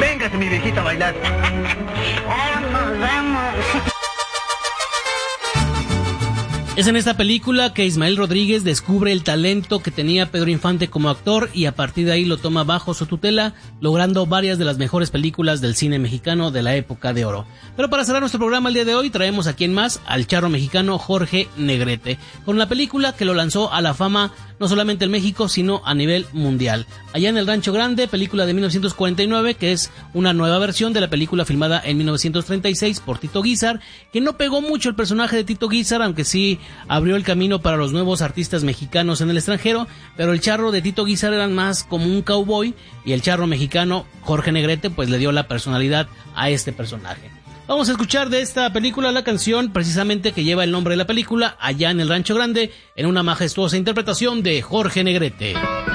Véngase, mi viejita, a bailar. Vamos. Es en esta película que Ismael Rodríguez descubre el talento que tenía Pedro Infante como actor y a partir de ahí lo toma bajo su tutela, logrando varias de las mejores películas del cine mexicano de la época de oro. Pero para cerrar nuestro programa el día de hoy traemos a quien más, al charro mexicano Jorge Negrete, con la película que lo lanzó a la fama no solamente en México sino a nivel mundial. Allá en el Rancho Grande, película de 1949 que es una nueva versión de la película filmada en 1936 por Tito Guízar, que no pegó mucho el personaje de Tito Guízar, aunque sí abrió el camino para los nuevos artistas mexicanos en el extranjero, pero el charro de Tito Guízar era más como un cowboy y el charro mexicano Jorge Negrete pues le dio la personalidad a este personaje. Vamos a escuchar de esta película la canción precisamente que lleva el nombre de la película, Allá en el Rancho Grande, en una majestuosa interpretación de Jorge Negrete.